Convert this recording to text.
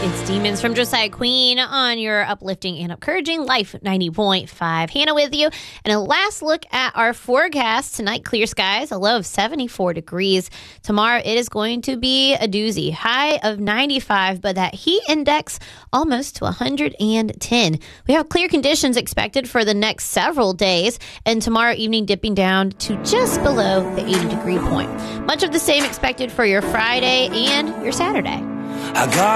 It's Demons from Josiah Queen on your uplifting and encouraging Life 90.5. Hannah with you. And a last look at our forecast. Tonight, clear skies, a low of 74 degrees. Tomorrow, it is going to be a doozy. High of 95, but that heat index almost to 110. We have clear conditions expected for the next several days. And tomorrow evening, dipping down to just below the 80-degree point. Much of the same expected for your Friday and your Saturday. I got